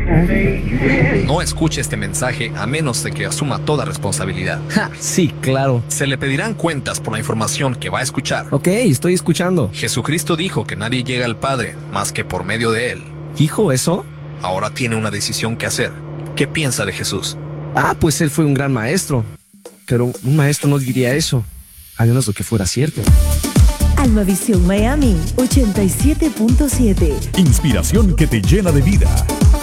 No escuche este mensaje a menos de que asuma toda responsabilidad. Ja, sí, claro. Se le pedirán cuentas por la información que va a escuchar. Ok, estoy escuchando. Jesucristo dijo que nadie llega al Padre más que por medio de Él. ¿Dijo eso? Ahora tiene una decisión que hacer. ¿Qué piensa de Jesús? Ah, pues él fue un gran maestro. Pero un maestro no diría eso, a menos de que fuera cierto. Almavisión Miami 87.7. Inspiración que te llena de vida.